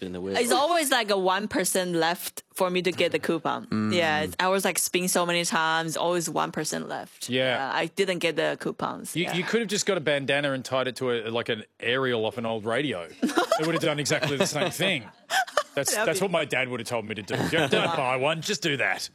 spin the wheel. It's always like a 1% left for me to get the coupon. Yeah, I was like spin so many times, always 1% left. Yeah. I didn't get the coupons. You could have just got a bandana and tied it to like an aerial off an old radio. It would have done exactly the same thing. That's what my dad would have told me to do. Don't buy one, just do that.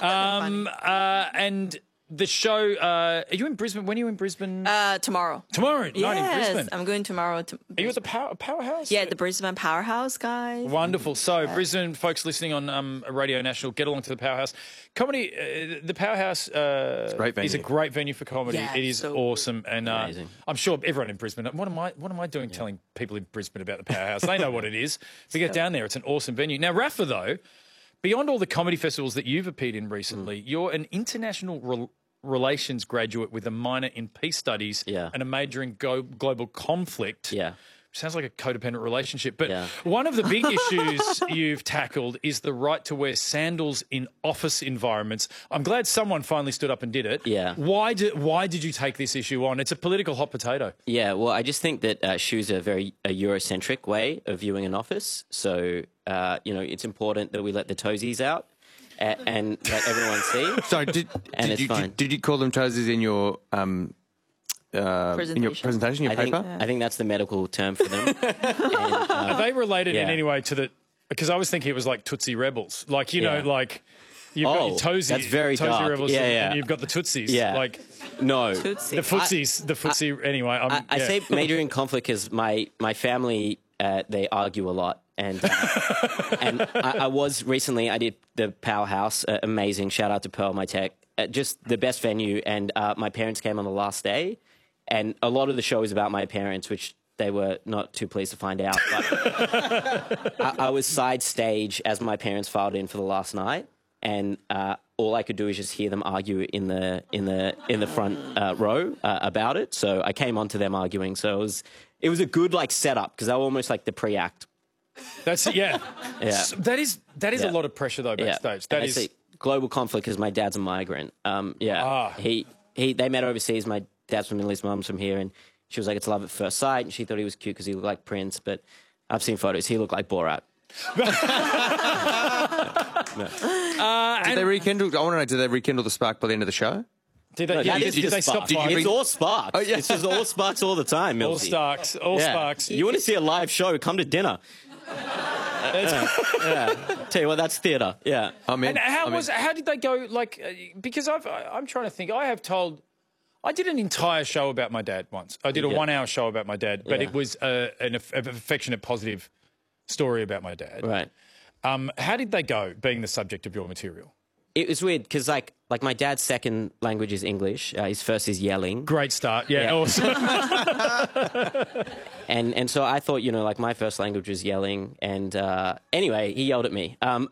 And the show, are you in Brisbane? When are you in Brisbane? Tomorrow. Tomorrow night in Yes, Brisbane. I'm going tomorrow. Are you at the Powerhouse? Yeah, the Brisbane Powerhouse, guys. Wonderful. So, Brisbane folks listening on Radio National, get along to the Powerhouse. Comedy, the Powerhouse is a great venue for comedy. Yeah, it is so awesome, and amazing. I'm sure everyone in Brisbane. What am I doing telling people in Brisbane about the Powerhouse? They know what it is. To get down there, it's an awesome venue. Now, Rafa, though, beyond all the comedy festivals that you've appeared in recently, you're an international relations graduate with a minor in peace studies and a major in global conflict. Yeah. Sounds like a codependent relationship. But one of the big issues you've tackled is the right to wear sandals in office environments. I'm glad someone finally stood up and did it. Yeah. Why did you take this issue on? It's a political hot potato. Yeah, well, I just think that shoes are a Eurocentric way of viewing an office. So, it's important that we let the toesies out. And let everyone see. Sorry, did you call them toesies in your presentation, your paper? I think that's the medical term for them. Are they related in any way to the? Because I was thinking it was like Tootsie Rebels, like you've got your toesies. That's very Tootsie dark. Rebels, Yeah, and you've got the Tootsies. Yeah. Like no, Tootsie. the footsies, the footsie. Anyway, I say major in conflict because my family they argue a lot. And I was recently, I did the Powerhouse, amazing. Shout out to Pearl, my tech, just the best venue. And my parents came on the last day, and a lot of the show is about my parents, which they were not too pleased to find out. But I was side stage as my parents filed in for the last night, and all I could do is just hear them argue in the front row about it. So I came on to them arguing. So it was a good setup because they were almost like the pre-act. That's it. Yeah. That is a lot of pressure though backstage. That is global conflict because my dad's a migrant. They met overseas. My dad's from the Middle East, mum's from here, and she was like, it's love at first sight. And she thought he was cute because he looked like Prince, but I've seen photos. He looked like Borat. Did they rekindle? I want to know. Did they rekindle the spark by the end of the show? Did they stop? It's all sparks. Oh, yeah. It's just all sparks all the time, Milsey. All sparks. All sparks. You want to see a live show? Come to dinner. Tell you what, that's theatre. Yeah. And how did they go? Because I'm trying to think. I did an entire show about my dad once. I did a 1 hour show about my dad, but it was an affectionate, positive story about my dad. Right. How did they go, being the subject of your material? It was weird because, like my dad's second language is English. His first is yelling. Great start. Yeah. Awesome. And so I thought, my first language was yelling. And anyway, he yelled at me. So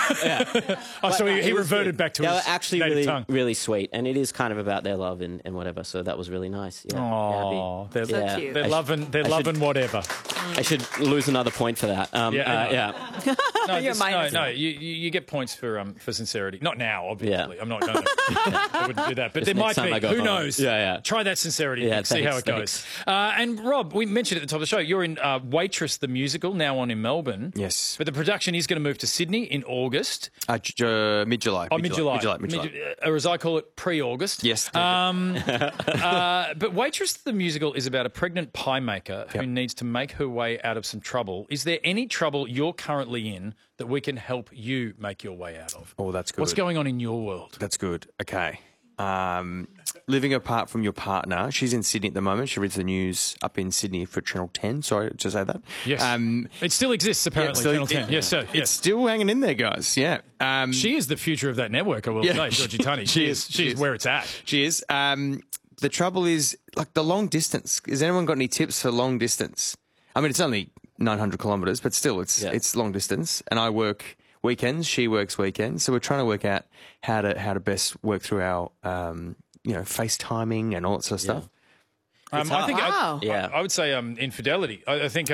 he reverted back to his actually native really, tongue. really sweet. And it is kind of about their love and whatever. So that was really nice. Yeah. Oh, So cute. they're loving whatever. I should lose another point for that. No, You're you get points for sincerity. Not now, obviously. Yeah. I'm not going to. I wouldn't do that. But there might next time I be. go Who home. knows? Yeah. Try that sincerity. See how it goes. And Rob, we mentioned at the top of the show, you're in Waitress the musical, now on in Melbourne. Yes. But the production is going to move to Sydney in August. Mid-July. Mid-July. Or as I call it, pre-August. Yes. But Waitress the musical is about a pregnant pie maker who needs to make her way out of some trouble. Is there any trouble you're currently in that we can help you make your way out of? Oh, that's good. What's going on in your world? That's good. Okay. Living apart from your partner. She's in Sydney at the moment. She reads the news up in Sydney for Channel 10. Sorry to say that. Yes. It still exists, apparently, Channel 10. Yes, sir. It's still hanging in there, guys. Yeah. She is the future of that network, I will say, Georgie Tunney. She is where it's at. She is. The trouble is, the long distance. Has anyone got any tips for long distance? I mean, it's only 900 kilometres, but still, it's long distance. And I work weekends. She works weekends. So we're trying to work out how to best work through our, FaceTiming and all that sort of stuff. I think I would say infidelity. I think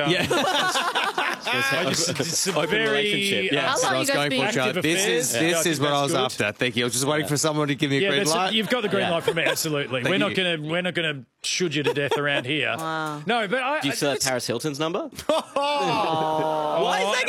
it's a Open very relationship. Yeah. How long I you was guys going been? for, Joe. This is what I was after. Thank you. I was just waiting for someone to give me a green light. You've got the green light from me. Absolutely. We're not gonna shoot you to death around here. Wow. No, but Do you still have Paris Hilton's number? Why is that